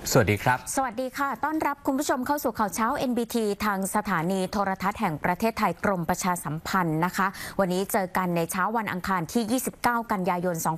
สวัสดีครับสวัสดีค่ะต้อนรับคุณผู้ชมเข้าสู่ข่าวเช้า NBT ทางสถานีโทรทัศน์แห่งประเทศไทยกรมประชาสัมพันธ์นะคะวันนี้เจอกันในเช้าวันอังคารที่ 29 กันยายน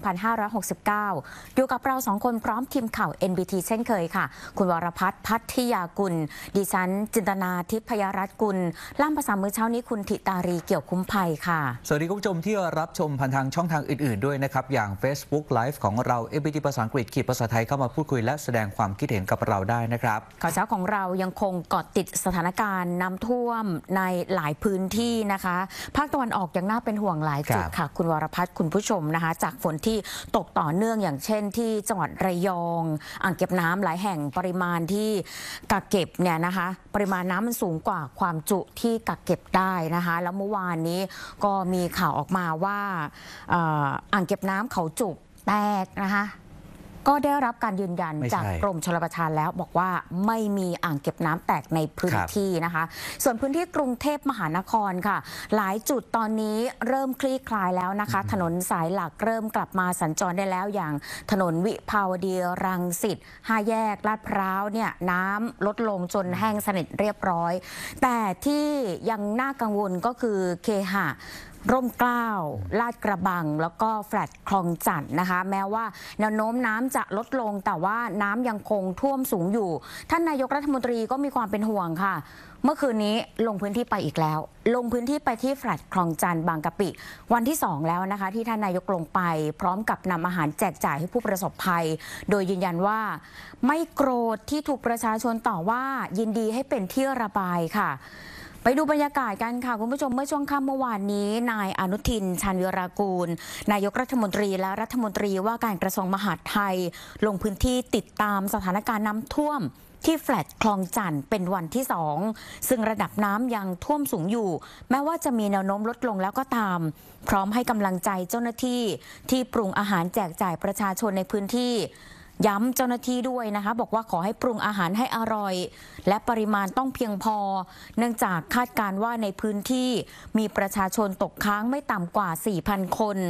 2569 อยู่กับเรา2 คนพร้อมทีมข่าว NBT เช่นเคยค่ะคุณวรพัฒน์พัทยากุลดิฉันจินตนาทิพยรัตน์กุลล่ามภาษามือเช้านี้คุณธิตารีเกี่ยวคุ้มภัยค่ะสวัสดีคุณผู้ชมที่รับชมผ่านทางช่องทางอื่นๆด้วยนะครับอย่าง Facebook Live ของเรา NBT ภาษาอังกฤษขีดภาษาไทยเข้ามาพูดคุยและแสดงความคิดเห็นกับเราได้นะครับข่าวเช้าของเรายังคงเกาะติดสถานการณ์น้ำท่วมในหลายพื้นที่นะคะภาคตะวันออกยังน่าเป็นห่วงหลายจุดค่ะคุณวรพัฒน์คุณผู้ชมนะคะจากฝนที่ตกต่อเนื่องอย่างเช่นที่จังหวัดระยองอ่างเก็บน้ำหลายแห่งปริมาณที่กักเก็บเนี่ยนะคะปริมาณน้ำมันสูงกว่าความจุที่กักเก็บได้นะคะแล้วเมื่อวานนี้ก็มีข่าวออกมาว่าอ่างเก็บน้ำเขาจุกแตกนะคะก็ได้รับการยืนยันจากกรมชลประทานแล้วบอกว่าไม่มีอ่างเก็บน้ำแตกในพื้นที่นะคะส่วนพื้นที่กรุงเทพมหานครค่ะหลายจุดตอนนี้เริ่มคลี่คลายแล้วนะคะถนนสายหลักเริ่มกลับมาสัญจรได้แล้วอย่างถนนวิภาวดีรังสิต5 แยกลาดพร้าวเนี่ยน้ำลดลงจนแห้งสนิทเรียบร้อยแต่ที่ยังน่ากังวลก็คือเคหะร่มเกล้าลาดกระบังแล้วก็แฟลตคลองจันทน์นะคะแม้ว่าแนวโน้มน้ำจะลดลงแต่ว่าน้ำยังคงท่วมสูงอยู่ท่านนายกรัฐมนตรีก็มีความเป็นห่วงค่ะเมื่อคืนนี้ลงพื้นที่ไปอีกแล้วลงพื้นที่ไปที่แฟลตคลองจันทน์บางกะปิวันที่2แล้วนะคะที่ท่านนายกลงไปพร้อมกับนำอาหารแจกจ่ายให้ผู้ประสบภัยโดยยืนยันว่าไม่โกรธที่ถูกประชาชนต่อว่ายินดีให้เป็นที่ระบายค่ะไปดูบรรยากาศกันค่ะคุณผู้ชมเมื่อช่วงค่ำเมื่อวานนี้นายอนุทินชาญวีรกูลนายกรัฐมนตรีและรัฐมนตรีว่าการกระทรวงมหาดไทยลงพื้นที่ติดตามสถานการณ์น้ำท่วมที่แฟลตคลองจันทน์เป็นวันที่2ซึ่งระดับน้ำยังท่วมสูงอยู่แม้ว่าจะมีแนวโน้มลดลงแล้วก็ตามพร้อมให้กำลังใจเจ้าหน้าที่ที่ปรุงอาหารแจกจ่ายประชาชนในพื้นที่ย้ำเจ้าหน้าที่ด้วยนะคะบอกว่าขอให้ปรุงอาหารให้อร่อยและปริมาณต้องเพียงพอเนื่องจากคาดการณ์ว่าในพื้นที่มีประชาชนตกค้างไม่ต่ำกว่า 4,000 คน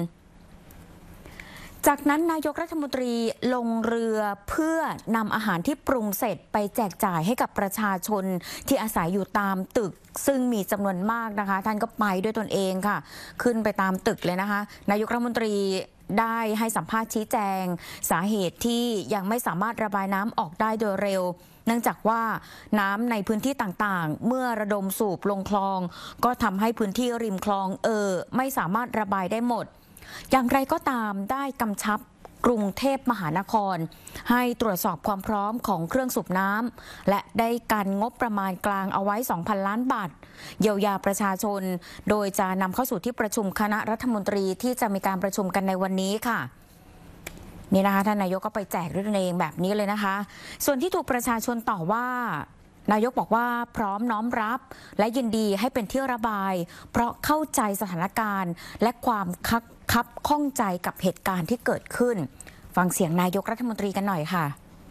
จากนั้นนายกรัฐมนตรีลงเรือเพื่อนำอาหารที่ปรุงเสร็จไปแจกจ่ายให้กับประชาชนที่อาศัยอยู่ตามตึกซึ่งมีจำนวนมากนะคะท่านก็ไปด้วยตนเองค่ะขึ้นไปตามตึกเลยนะคะนายกรัฐมนตรีได้ให้สัมภาษณ์ชี้แจงสาเหตุที่ยังไม่สามารถระบายน้ำออกได้โดยเร็วเนื่องจากว่าน้ำในพื้นที่ต่างๆเมื่อระดมสูบลงคลองก็ทำให้พื้นที่ริมคลองไม่สามารถระบายได้หมดอย่างไรก็ตามได้กำชับกรุงเทพมหานครให้ตรวจสอบความพร้อมของเครื่องสูบน้ำและได้กันงบประมาณกลางเอาไว้ 2,000 ล้านบาทเยียวยาประชาชนโดยจะนำเข้าสู่ที่ประชุมคณะรัฐมนตรีที่จะมีการประชุมกันในวันนี้ค่ะนี่นะคะท่านนายกก็ไปแจกด้วยตนเองแบบนี้เลยนะคะส่วนที่ถูกประชาชนต่อว่านายกบอกว่าพร้อมน้อมรับและยินดีให้เป็นที่ระบายเพราะเข้าใจสถานการณ์และความคับข้องใจกับเหตุการณ์ที่เกิดขึ้นฟังเสียงนายกรัฐมนตรีกันหน่อยค่ะ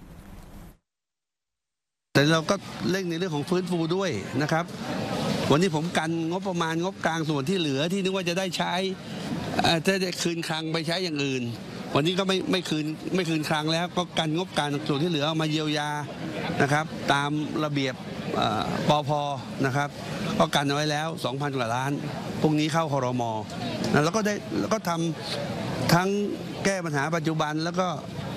แต่เราก็เร่งในเรื่องของฟื้นฟูด้วยนะครับวันนี้ผมกันงบประมาณงบกลางส่วนที่เหลือที่นึกว่าจะได้ใช้จะได้คืนคลังไปใช้อย่างอื่นวันนี้ก็ไม่คืนคลังแล้วก็กันงบกลางส่วนที่เหลือเอามาเยียวยานะครับตามระเบียบปภ.นะครับก็กันเอาไว้แล้ว 2,000 กว่าล้านพรุ่งนี้เข้าครม.แล้วก็ทำทั้งแก้ปัญหาปัจจุบันแล้วก็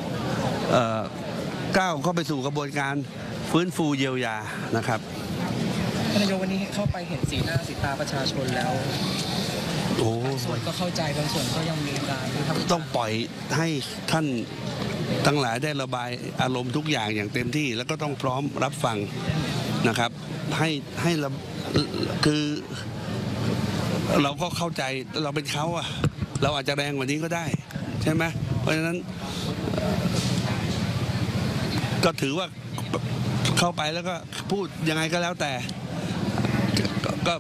ก้าวเข้าไปสู่กระบวนการฟื้นฟูเยียวยานะครับท่านนายกวันนี้เข้าไปเห็นสีหน้าสีตาประชาชนแล้วบางส่วนก็เข้าใจบางส่วนก็ยังมีการต้องปล่อยให้ท่านทั้งหลายได้ระบายอารมณ์ทุกอย่างอย่างเต็มที่แล้วก็ต้องพร้อมรับฟังนะครับให้คือเราก็เข้าใจเราเป็นเขาอะเราอาจจะแรงกว่านี้ก็ได้ใช่ไหมเพราะฉะนั้นก็ถือว่าเข้าไปแล้วก็พูดยังไงก็แล้วแต่ก็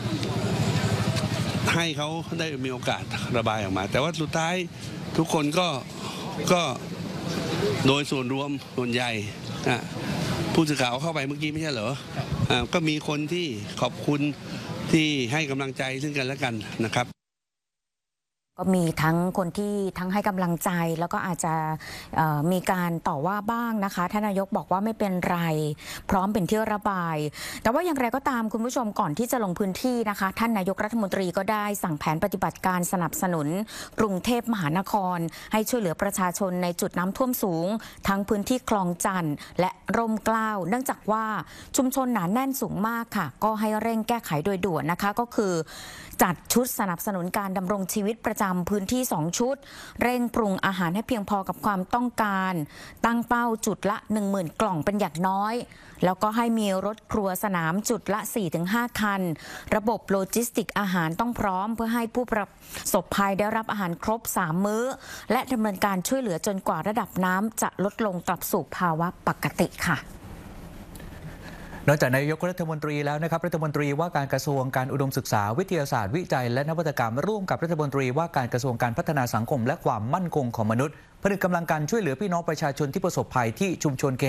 ให้เขาได้มีโอกาสระบายออกมาแต่ว่าสุดท้ายทุกคนก็โดยส่วนรวมส่วนใหญ่ผู้สื่อข่าวเข้าไปเมื่อกี้ไม่ใช่เหรอก็มีคนที่ขอบคุณที่ให้กำลังใจซึ่งกันและกันนะครับก็มีทั้งคนที่ทั้งให้กำลังใจแล้วก็อาจจะมีการต่อว่าบ้างนะคะท่านนายกบอกว่าไม่เป็นไรพร้อมเป็นที่ระบาย แต่ว่าอย่างไรก็ตามคุณผู้ชมก่อนที่จะลงพื้นที่นะคะท่านนายกรัฐมนตรีก็ได้สั่งแผนปฏิบัติการสนับสนุนกรุงเทพมหานครให้ช่วยเหลือประชาชนในจุดน้ำท่วมสูงทั้งพื้นที่คลองจันทน์และร่มเกล้าเนื่องจากว่าชุมชนหนาแน่นสูงมากค่ะก็ให้เร่งแก้ไขโดยด่วนนะคะก็คือจัดชุดสนับสนุนการดำรงชีวิตประจำพื้นที่2ชุดเร่งปรุงอาหารให้เพียงพอกับความต้องการตั้งเป้าจุดละ 10,000 กล่องเป็นอย่างน้อยแล้วก็ให้มีรถครัวสนามจุดละ 4-5 คันระบบโลจิสติกอาหารต้องพร้อมเพื่อให้ผู้ประสบภัยได้รับอาหารครบ3มื้อและดำเนินการช่วยเหลือจนกว่าระดับน้ำจะลดลงกลับสู่ภาวะปกติค่ะนอกจากนายกรัฐมนตรีแล้วนะครับรัฐมนตรีว่าการกระทรวงการอุดมศึกษาวิทยาศาสตร์วิจัยและนวัตกรรมร่วมกับรัฐมนตรีว่าการกระทรวงการพัฒนาสังคมและความมั่นคงของมนุษย์ผนึกกำลังกันช่วยเหลือพี่น้องประชาชนที่ประสบภัยที่ชุมชนเค